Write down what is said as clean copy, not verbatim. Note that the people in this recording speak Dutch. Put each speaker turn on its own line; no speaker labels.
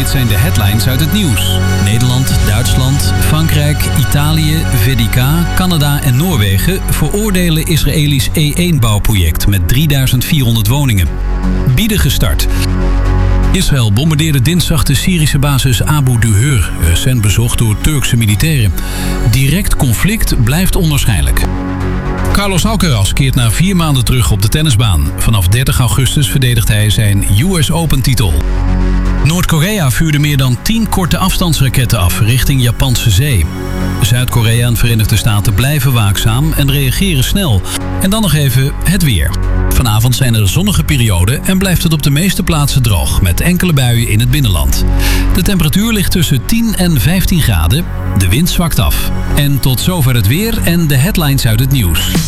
zijn de headlines uit het nieuws. Nederland, Duitsland, Frankrijk, Italië, VDK, Canada en Noorwegen veroordelen Israëlisch E1-bouwproject met 3400 woningen. Bieden gestart. Israël bombardeerde dinsdag de Syrische basis Abu Duhur, recent bezocht door Turkse militairen. Direct conflict blijft onwaarschijnlijk. Carlos Alcaraz keert na 4 maanden terug op de tennisbaan. Vanaf 30 augustus verdedigt hij zijn US Open-titel. Noord-Korea vuurde meer dan 10 korte afstandsraketten af richting Japanse zee. Zuid-Korea en Verenigde Staten blijven waakzaam en reageren snel. En dan nog even het weer. Vanavond zijn er zonnige perioden en blijft het op de meeste plaatsen droog, met enkele buien in het binnenland. De temperatuur ligt tussen 10 en 15 graden. De wind zwakt af. En tot zover het weer en de headlines uit het nieuws.